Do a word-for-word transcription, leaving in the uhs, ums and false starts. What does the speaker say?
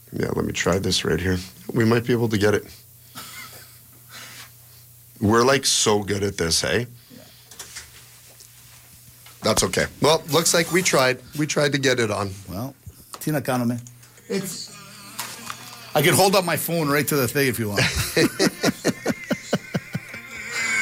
Yeah, let me try this right here. We might be able to get it. We're like so good at this, hey? Yeah. That's okay. Well, looks like we tried. We tried to get it on. Well, Tina Kanome. It's. I can hold up my phone right to the thing if you want.